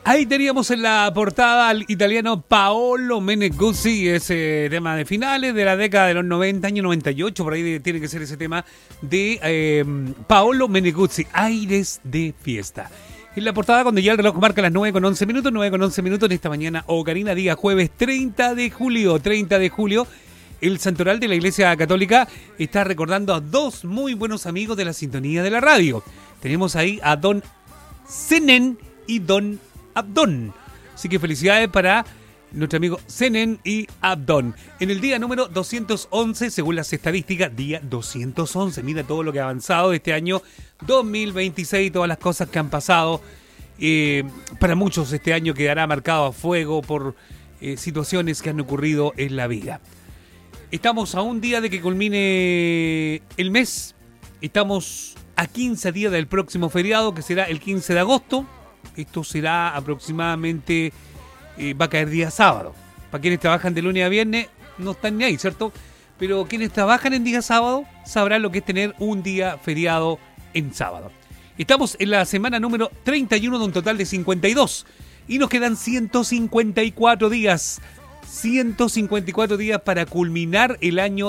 Ahí teníamos en la portada al italiano Paolo Meneguzzi, ese tema de finales de la década de los 90, año 98, por ahí tiene que ser ese tema de Paolo Meneguzzi, Aires de Fiesta. En la portada, cuando ya el reloj marca las 9:11 minutos, 9:11 minutos en esta mañana, Ocarina, día jueves 30 de julio, el santoral de la Iglesia Católica está recordando a dos muy buenos amigos de la sintonía de la radio. Tenemos ahí a Don Senen y Don Abdón. Así que felicidades para nuestro amigo Senen y Abdón. En el día número 211, según las estadísticas, día 211. Mira todo lo que ha avanzado este año 2026, todas las cosas que han pasado. Para muchos este año quedará marcado a fuego por situaciones que han ocurrido en la vida. Estamos a un día de que culmine el mes. Estamos a 15 días del próximo feriado, que será el 15 de agosto. Esto será aproximadamente, va a caer día sábado. Para quienes trabajan de lunes a viernes, no están ni ahí, ¿cierto? Pero quienes trabajan en día sábado sabrán lo que es tener un día feriado en sábado. Estamos en la semana número 31 de un total de 52. Y nos quedan 154 días. 154 días para culminar el año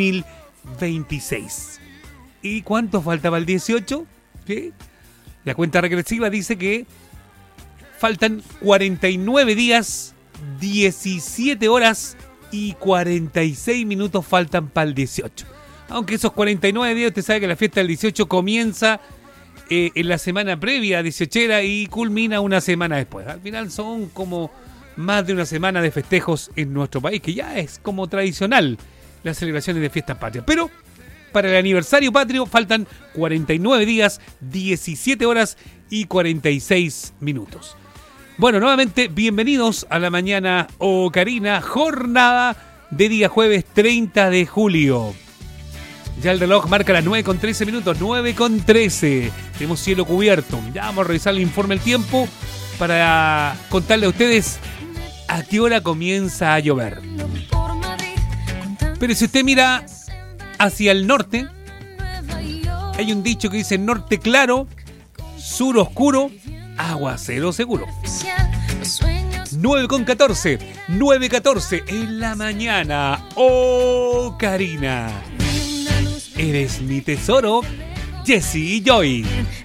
2026. ¿Y cuánto faltaba el 18? ¿Sí? La cuenta regresiva dice que faltan 49 días, 17 horas y 46 minutos faltan para el 18. Aunque esos 49 días, usted sabe que la fiesta del 18 comienza en la semana previa a 18era y culmina una semana después. Al final son como más de una semana de festejos en nuestro país, que ya es como tradicional las celebraciones de fiestas patrias. Pero para el aniversario patrio faltan 49 días, 17 horas y 46 minutos. Bueno, nuevamente, bienvenidos a la mañana Ocarina, jornada de día jueves 30 de julio. Ya el reloj marca las 9:13 minutos, 9:13. Tenemos cielo cubierto. Ya vamos a revisar el informe del tiempo para contarle a ustedes a qué hora comienza a llover. Pero si usted mira hacia el norte, hay un dicho que dice: norte claro, sur oscuro, aguacero seguro. 9:14 en la mañana. Oh, Karina, eres mi tesoro, Jessie y Joy.